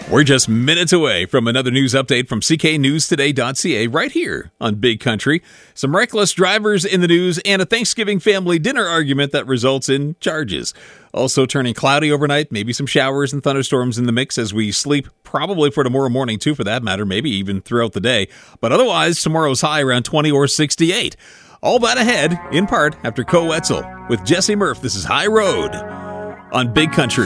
We're just minutes away from another news update from cknewstoday.ca right here on Big Country. Some reckless drivers in the news and a Thanksgiving family dinner argument that results in charges. Also turning cloudy overnight, maybe some showers and thunderstorms in the mix as we sleep, probably for tomorrow morning too for that matter, maybe even throughout the day. But otherwise, tomorrow's high around 20 or 68. All that ahead, in part, after Co Wetzel with Jesse Murph. This is High Road on Big Country.